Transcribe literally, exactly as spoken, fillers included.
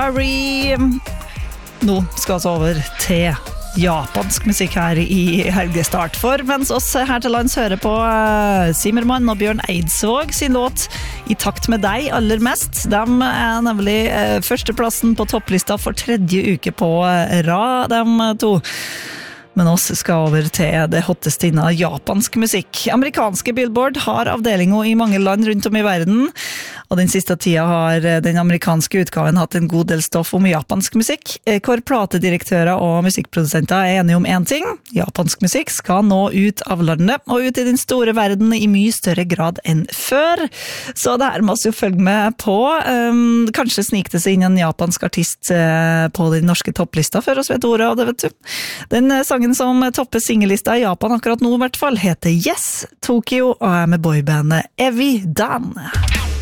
Sorry. Nå skal vi over til japansk musikk her i helgestart. For mens oss her til lands hører på Simmermann og Bjørn Eidsvåg sin låt I takt med deg aller mest. De er nemlig førsteplassen på topplista for tredje uke på rad, de to. Men oss skal over til det hotteste innen japansk musikk. Amerikanske Billboard har avdelinger I mange land rundt om I verden, og den siste tida har den amerikanske utgaven hatt en god del stoff om japansk musikk, hvor platedirektører og musikkprodusenter er enige om en ting. Japansk musikk skal nå ut av landet, og ut I den store verden I mye større grad enn før. Så det her må vi jo følge med på. Um, kanskje snikte seg inn en japansk artist uh, på den norske topplista, før oss vet ordet av det, vet du. Den uh, sangen som topper singellista I Japan akkurat nå I hvert fall heter Yes, Tokyo, og er med boybandet Evi Dan.